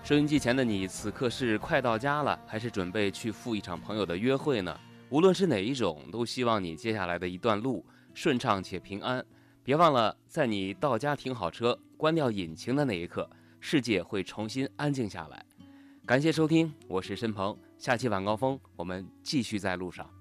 收音机前的你，此刻是快到家了，还是准备去赴一场朋友的约会呢？无论是哪一种，都希望你接下来的一段路顺畅且平安。别忘了，在你到家停好车、关掉引擎的那一刻，世界会重新安静下来。感谢收听，我是申鹏，下期晚高峰我们继续在路上。